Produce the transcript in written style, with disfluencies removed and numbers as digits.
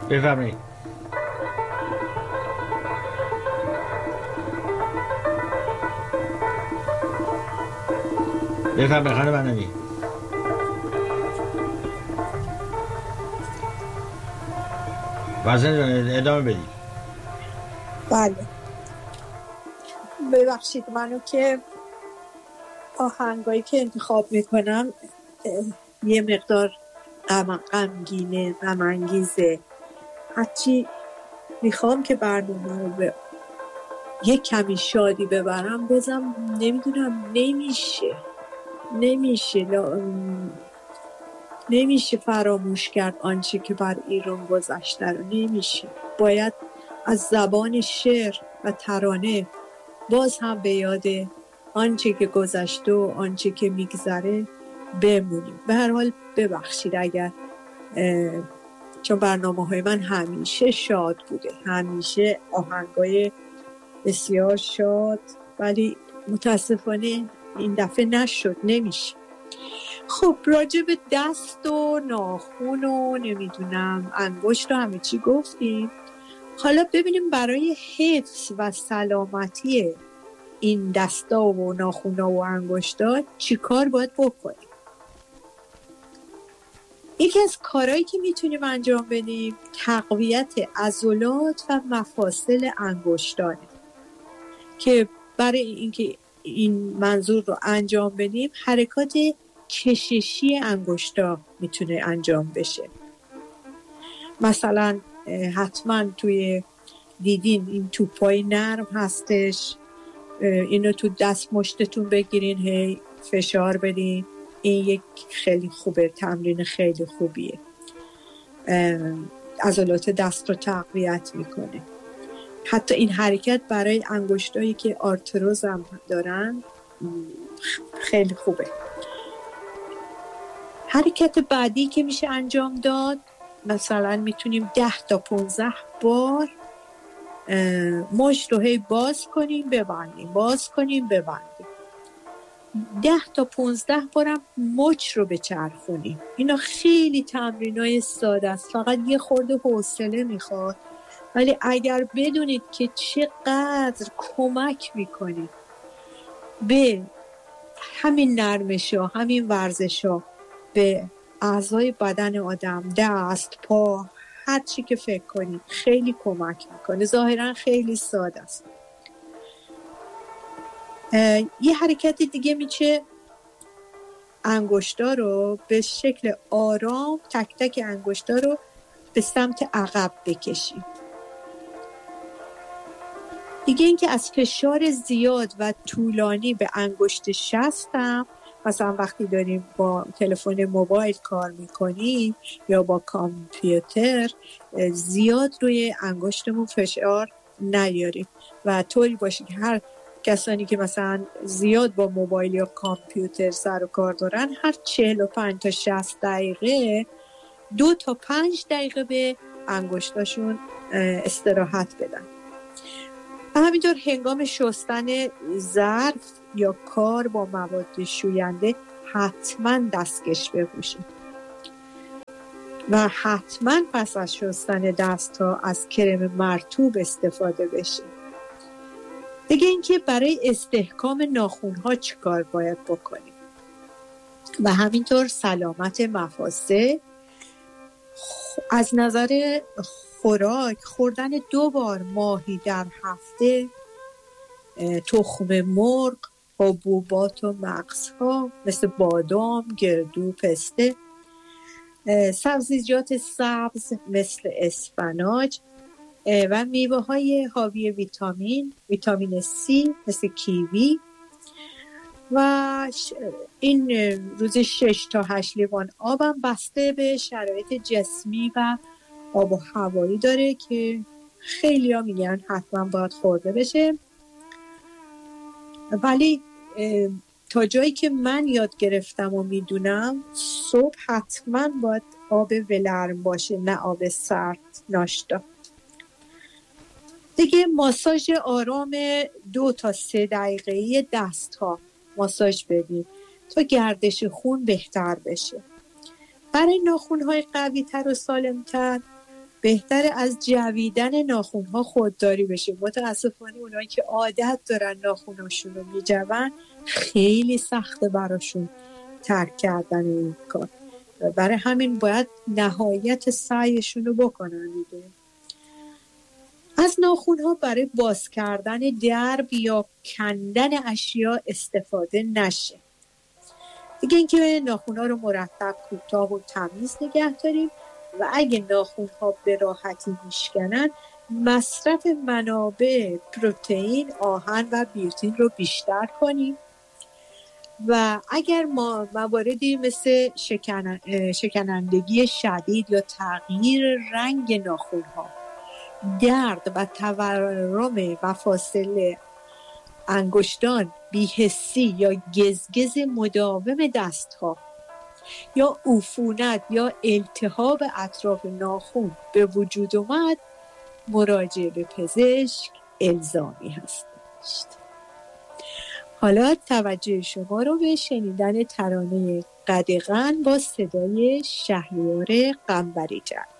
بفرمایید. بفرمایید خانم بنانی. واسه ادامه بدید. بله ببخشید، منو که آهنگایی که انتخاب میکنم یه مقدار غمگینه، غم‌انگیزه. هرچی میخوام که برنامه رو به یه کمی شادی ببرم بازم نمیدونم، نمیشه فراموش کرد آنچه که بر ایران گذشته رو. نمیشه، باید از زبان شعر و ترانه باز هم به یاد آنچه که گذشته و آنچه که میگذره بمونیم. به هر حال ببخشید اگر چون برنامه‌های من همیشه شاد بوده، همیشه آهنگای بسیار شاد، ولی متاسفانه این دفعه نشد، نمیشه. خب راجع به دست و ناخن و نمیدونم انگشت و همه چی گفتیم. حالا ببینیم برای حفظ و سلامتی این دستا و ناخونا و انگشتا چی کار باید بکنیم. یکی از کارهایی که میتونیم انجام بدیم تقویت عضلات و مفاصل انگشتانه که برای اینکه این منظور رو انجام بدیم حرکات کششی انگشتا میتونه انجام بشه. مثلا حتما توی دیدین این توپای نرم هستش، اینو تو دست مشتتون بگیرین، هی فشار بدین. این یک خیلی خوبه، تمرین خیلی خوبیه، عضلات دست رو تقویت میکنه. حتی این حرکت برای انگشتایی که آرتروز هم دارن خیلی خوبه. حرکت بعدی که میشه انجام داد، مثلا میتونیم 10 تا 15 بار مشت رو هی باز کنیم ببندیم، باز کنیم ببندیم. 10 تا 15 بارم مچ رو بچرخونیم. اینا خیلی تمرینای ساده است، فقط یه خورده حوصله میخواد، ولی اگر بدونید که چقدر کمک میکنید به همین نرمش‌ها، همین ورزش‌ها به اعضای بدن آدم، دست، پا، هر چی که فکر کنید خیلی کمک میکنه. ظاهرا خیلی ساده است. یه حرکت دیگه میشه انگشتا رو به شکل آرام تک تک انگشتا رو به سمت عقب بکشیم. دیگه اینکه از فشار زیاد و طولانی به انگشت شستم، مثلا وقتی داریم با تلفن موبایل کار میکنیم یا با کامپیوتر، زیاد روی انگشتمون فشار نیاریم و طوری باشه که هر کسانی که مثلا زیاد با موبایل یا کامپیوتر سر و کار دارن هر 45 تا 60 دقیقه 2 تا 5 دقیقه به انگشتاشون استراحت بدن. و همینطور هنگام شستن ظرف یا کار با مواد شوینده حتما دستکش بپوشید و حتما پس از شستن دست ها از کرم مرطوب استفاده بشید. دیگه اینکه برای استحکام ناخن ها چی کار باید بکنیم و همینطور سلامت مفاصل. از نظر خوراک خوردن 2 بار ماهی در هفته، تخم مرغ، حبوبات و مغزها مثل بادام، گردو، پسته، سبزیجات سبز مثل اسفناج و میوه های حاوی ویتامین C مثل کیوی و این روز 6 تا 8 لیوان آبم بسته به شرایط جسمی و آب و هوایی داره که خیلی ها میگن حتما باید خورده بشه. ولی تا جایی که من یاد گرفتم و میدونم صبح حتما باید آب ولرم باشه، نه آب سرد ناشتا. دیگه ماساژ آرام 2 تا 3 دقیقه‌ای دست ها ماساژ بدید تا گردش خون بهتر بشه. برای ناخن‌های قوی‌تر و سالم‌تر بهتره از جویدن ناخونها خودداری بشه. متاسفانه اونایی که عادت دارن ناخوناشون رو میجون خیلی سخته براشون ترک کردن این کار. برای همین باید نهایت سعیشون رو بکنن دیگه. از ناخونها برای باز کردن درب یا کندن اشیا استفاده نشه. دیگه اینکه ناخونها رو مرتب، کوتاه و تمیز نگه داریم و اگه ناخونها به راحتی میشکنن مصرف منابع پروتئین، آهن و بیوتین رو بیشتر کنیم و اگر ما مواردی مثل شکنندگی شدید یا تغییر رنگ ناخونها، درد و تورم مفاصل انگشتان، بی‌حسی یا گزگز مداوم دستها یا عفونت یا التهاب اطراف ناخن به وجود اومد، مراجعه به پزشک الزامی هست. حالا توجه شما رو به شنیدن ترانه قدغن با صدای شهریار قنبری جلب